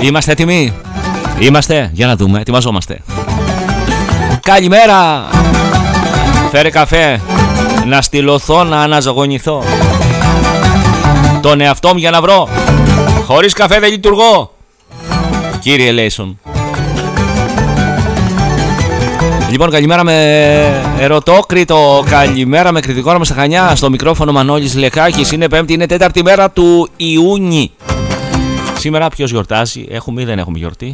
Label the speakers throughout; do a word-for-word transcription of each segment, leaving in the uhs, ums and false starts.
Speaker 1: Είμαστε έτοιμοι? Είμαστε, για να δούμε, ετοιμαζόμαστε. Καλημέρα. Φέρε καφέ. Να στυλωθώ, να αναζωογονηθώ. Τον εαυτό μου για να βρω. Χωρίς καφέ δεν λειτουργώ. Κύριε Λέισον. Λοιπόν, καλημέρα με ερωτόκριτο. Καλημέρα με κριτικό όνομα στα Χανιά. Στο μικρόφωνο Μανώλης Λεκάκης. Είναι Πέμπτη, είναι τέταρτη μέρα του Ιούνιου. Σήμερα ποιος γιορτάζει? Έχουμε ή δεν έχουμε γιορτή?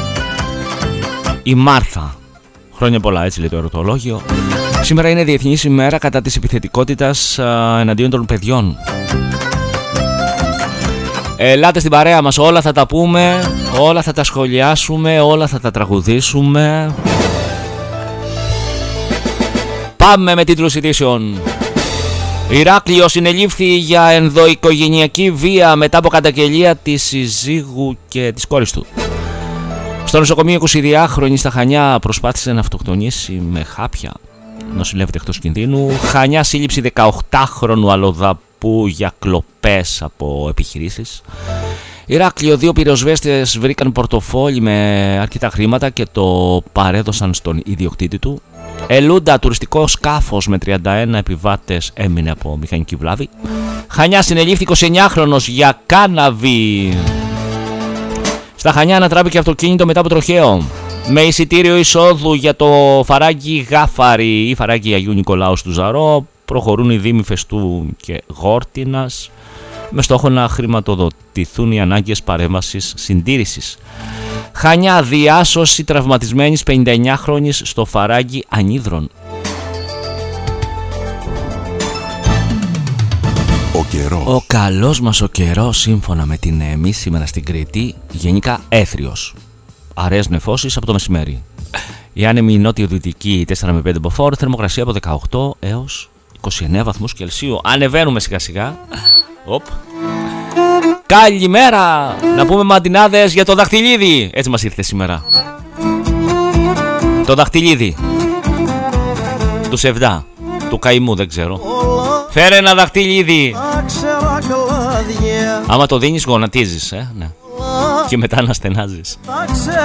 Speaker 1: Η Μάρθα. Χρόνια πολλά, έτσι λέει το ερωτολόγιο. Σήμερα είναι Διεθνής ημέρα κατά της επιθετικότητας α, εναντίον των παιδιών. Ελάτε στην παρέα μας, όλα θα τα πούμε, όλα θα τα σχολιάσουμε, όλα θα τα τραγουδήσουμε. Πάμε με τίτλους ειδήσεων. Ηράκλειο συνελήφθη για ενδοοικογενειακή βία μετά από καταγγελία της συζύγου και της κόρης του. Στο νοσοκομείο εικοσιδυάχρονη στα Χανιά προσπάθησε να αυτοκτονήσει με χάπια. Νοσηλεύεται εκτός κινδύνου. Χανιά σύλληψη δεκαοκτάχρονου αλλοδαπού για κλοπές από επιχειρήσεις. Ηράκλειο, δύο πυροσβέστες βρήκαν πορτοφόλι με αρκετά χρήματα και το παρέδωσαν στον ιδιοκτήτη του. Ελούντα, τουριστικό σκάφος με τριάντα ένα επιβάτες έμεινε από μηχανική βλάβη. Χανιά συνελήφθη εικοσιεννιάχρονος για κάναβη. Στα Χανιά ανατράπηκε αυτοκίνητο μετά από τροχαίο. Με εισιτήριο εισόδου για το φαράγγι Γάφαρη ή φαράγγι Αγίου Νικολάου του Ζαρό προχωρούν οι δήμοι Φεστού και Γόρτινας με στόχο να χρηματοδοτηθούν οι ανάγκες παρέμβασης συντήρησης. Χανιά, διάσωση τραυματισμένης πενηνταεννιάχρονης στο φαράγγι Ανίδρων.
Speaker 2: Ο καιρός.
Speaker 1: Ο καλός μας ο καιρός, σύμφωνα με την ΕΜΗ σήμερα στην Κρήτη, γενικά έθριος. Αραιές νεφώσεις από το μεσημέρι. Η άνεμη νότιο-δυτική τέσσερα με πέντε μποφόρ, θερμοκρασία από δεκαοκτώ έως είκοσι εννέα βαθμούς Κελσίου. Ανεβαίνουμε σιγά σιγά. Οπ. Καλημέρα! Να πούμε μαντινάδες για το δαχτυλίδι. Έτσι μας ήρθε σήμερα. Το δαχτυλίδι του Σεβδά, του καημού, δεν ξέρω. Φέρε ένα δαχτυλίδι. Άμα το δίνεις γονατίζεις, ε, ναι. Και μετά να στενάζεις.